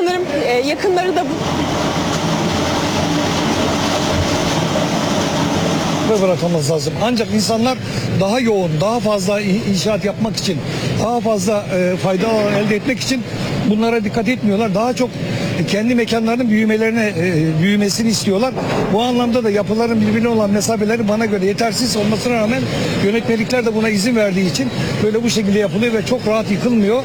sanırım yakınları da bırakılması lazım. Ancak insanlar daha yoğun, daha fazla inşaat yapmak için, daha fazla fayda elde etmek için bunlara dikkat etmiyorlar. Daha çok kendi mekanlarının büyümesini istiyorlar. Bu anlamda da yapıların birbirine olan mesafeleri bana göre yetersiz olmasına rağmen yönetmelikler de buna izin verdiği için böyle bu şekilde yapılıyor ve çok rahat yıkılmıyor.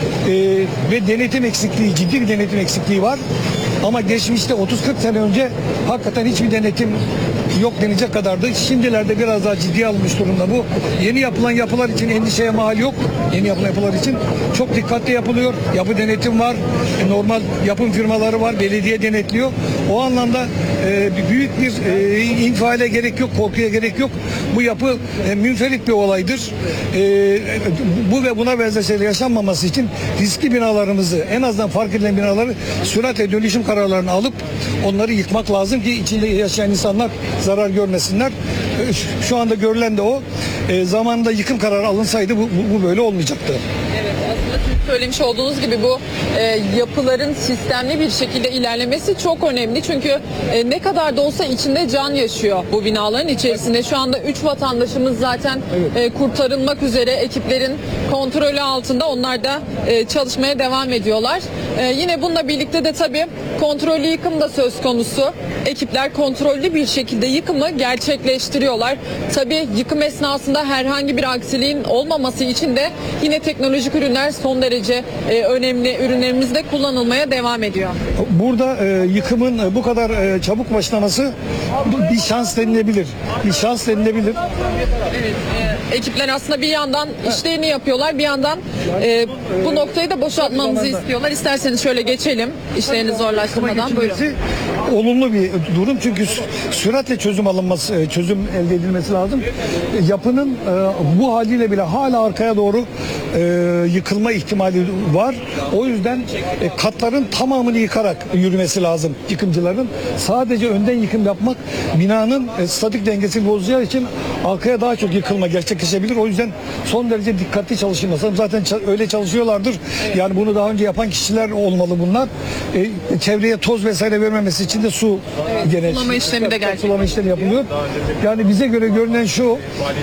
Ve denetim eksikliği, ciddi bir denetim eksikliği var. Ama geçmişte 30-40 sene önce hakikaten hiçbir denetim yok denecek kadardı. Şimdilerde biraz daha ciddiye alınmış durumda bu. Yeni yapılan yapılar için endişeye mahal yok. Yeni yapılan yapılar için çok dikkatli yapılıyor. Yapı denetim var. Normal yapım firmaları var. Belediye denetliyor. O anlamda büyük bir infiale gerek yok, korkuya gerek yok. Bu yapı münferit bir olaydır. Bu ve buna benzer şeyler yaşanmaması için riskli binalarımızı, en azından fark edilen binaları süratle dönüşüm kararlarını alıp onları yıkmak lazım ki içinde yaşayan insanlar zarar görmesinler. Şu anda görülen de o. Zamanında yıkım kararı alınsaydı bu böyle olmayacaktı. Evet, aslında siz söylemiş olduğunuz gibi bu yapıların sistemli bir şekilde ilerlemesi çok önemli. Çünkü ne kadar da olsa içinde can yaşıyor bu binaların içerisinde. Şu anda 3 vatandaşımız zaten kurtarılmak üzere, ekiplerin kontrolü altında. Onlar da çalışmaya devam ediyorlar. Yine bununla birlikte de tabii kontrollü yıkım da söz konusu. Ekipler kontrollü bir şekilde yıkımı gerçekleştiriyorlar. Tabii yıkım esnasında herhangi bir aksiliğin olmaması için de yine teknolojik ürünler son derece önemli, ürünlerimizde kullanılmaya devam ediyor. Burada yıkımın bu kadar çabuk başlaması bir şans denilebilir. Bir şans denilebilir. Evet, ekipler aslında bir yandan işlerini yapıyorlar, bir yandan bu noktayı da boşaltmamızı istiyorlar. İsterseniz şöyle geçelim, işlerini zorlaştırmadan. Buyurun. Olumlu bir durum çünkü süratle çözüm elde edilmesi lazım. Yapının bu haliyle bile hala arkaya doğru yıkılma ihtimali var. O yüzden katların tamamını yıkarak yürümesi lazım yıkımcıların. Sadece önden yıkım yapmak binanın statik dengesini bozacağı için arkaya daha çok yıkılma gerçekleşebilir. O yüzden son derece dikkatli çalışılması. Zaten öyle çalışıyorlardır. Yani bunu daha önce yapan kişiler olmalı bunlar. Çevreye toz vesaire vermemesi için de su sulama işlemi de gerçekleşiyor. Sulama işlemi yapılıyor. Yani bize göre görünen şu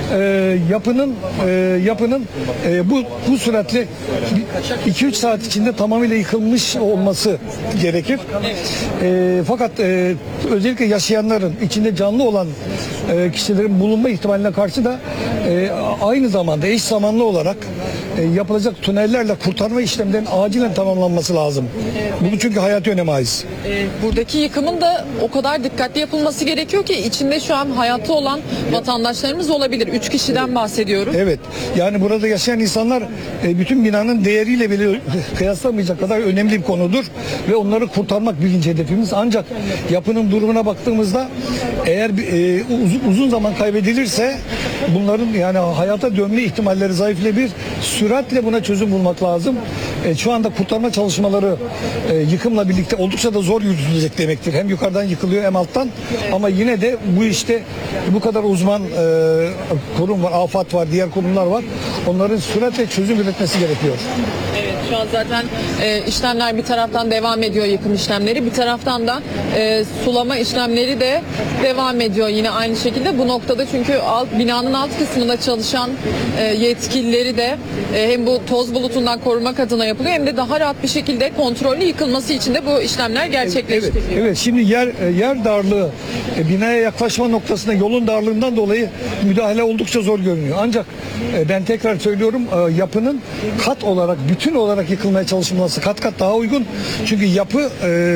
yapının bu süratle 2-3 saat içinde tamamıyla yıkılmış olması gerekir. Fakat özellikle yaşayanların içinde canlı olan kişilerin bulunma ihtimaline karşı da aynı zamanda eş zamanlı olarak yapılacak tünellerle kurtarma işlemlerinin acilen tamamlanması lazım. Bu çünkü hayati öneme ait. Buradaki yıkımın da o kadar dikkatli yapılması gerekiyor ki içinde şu an hayatta olan vatandaşlarımız olabilir. 3 kişiden bahsediyorum. Evet. Yani burada yaşayan insanlar bütün binanın değeriyle bile kıyaslamayacak kadar önemli bir konudur ve onları kurtarmak birinci hedefimiz. Ancak yapının durumuna baktığımızda eğer uzun zaman kaybedilirse bunların yani hayata dönme ihtimalleri zayıflayabilir. Süratle buna çözüm bulmak lazım. Şu anda kurtarma çalışmaları yıkımla birlikte oldukça da zor yürütülecek demektir. Hem yukarıdan yıkılıyor hem alttan. Ama yine de bu işte bu kadar uzman kurum var, AFAD var, diğer kurumlar var. Onların süratle çözüm üretmesi gerekiyor. Evet, şu an zaten işlemler bir taraftan devam ediyor, yıkım işlemleri. Bir taraftan da sulama işlemleri de devam ediyor yine aynı şekilde. Bu noktada çünkü binanın alt kısmında çalışan yetkilileri de hem bu toz bulutundan korumak adına yapılıyor hem de daha rahat bir şekilde kontrollü yıkılması için de bu işlemler gerçekleştiriliyor. Evet, şimdi yer darlığı binaya yaklaşma noktasında yolun darlığından dolayı müdahale oldukça zor görünüyor. Ancak ben tekrar söylüyorum yapının kat olarak, bütün olarak yıkılmaya çalışılması kat kat daha uygun. Çünkü yapı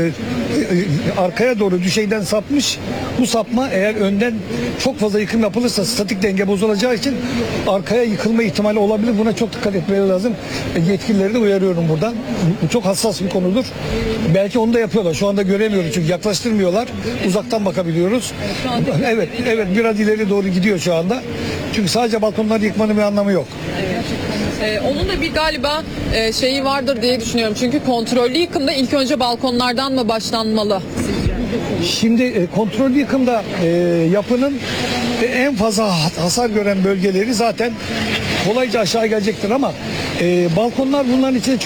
arkaya doğru düşeyden sapmış. Bu sapma eğer önden çok fazla yıkım yapılırsa statik denge bozulacağı için arkaya yıkılma ihtimali olabilir. Buna çok dikkat etmeleri lazım. Yetkilileri de uyarıyorum buradan. Bu çok hassas bir konudur. Belki onu da yapıyorlar. Şu anda göremiyoruz çünkü yaklaştırmıyorlar. Uzaktan bakabiliyoruz. Evet, biraz ileri doğru gidiyor şu anda. Çünkü sadece balkonları yıkmanın bir anlamı yok. Onun da bir galiba şeyi vardır diye düşünüyorum. Çünkü kontrollü yıkımda ilk önce balkonlardan mı başlanmalı? Şimdi kontrollü yıkımda yapının en fazla hasar gören bölgeleri zaten kolayca aşağı gelecektir ama balkonlar bunların içinde çok